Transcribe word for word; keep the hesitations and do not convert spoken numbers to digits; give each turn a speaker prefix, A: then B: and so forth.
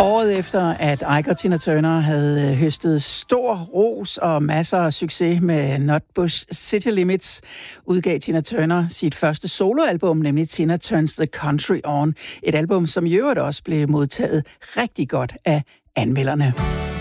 A: Året efter, at Ike og Tina Turner havde høstet stor ros og masser af succes med Nutbush City Limits, udgav Tina Turner sit første soloalbum, nemlig Tina Turns the Country On. Et album, som i øvrigt også blev modtaget rigtig godt af anmelderne.